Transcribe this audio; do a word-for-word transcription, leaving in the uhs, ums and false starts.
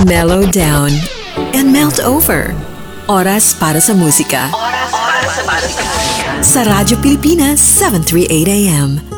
mellow down, and melt over. Oras para sa musika. Oras para sa musika. Sa Radyo Pilipinas, seven thirty-eight A M.